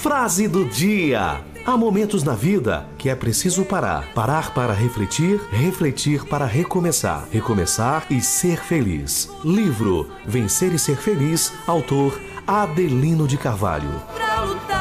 Frase do dia. Há momentos na vida que é preciso parar. Parar para refletir, refletir para recomeçar. Recomeçar e ser feliz. Livro Vencer e Ser Feliz, autor Adelino de Carvalho.